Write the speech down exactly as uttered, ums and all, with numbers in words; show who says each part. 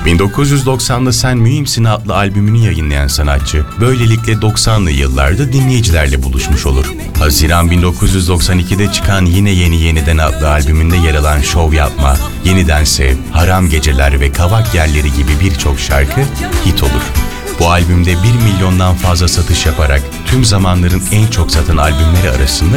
Speaker 1: bin dokuz yüz doksanda Sen Mühimsin adlı albümünü yayınlayan sanatçı, böylelikle doksanlı yıllarda dinleyicilerle buluşmuş olur. Haziran bin dokuz yüz doksan ikide çıkan Yine Yeni Yeniden adlı albümünde yer alan Şov Yapma, Yeniden Sev, Haram Geceler ve Kavak Yerleri gibi birçok şarkı hit olur. Bu albümde bir milyondan fazla satış yaparak tüm zamanların en çok satan albümleri arasında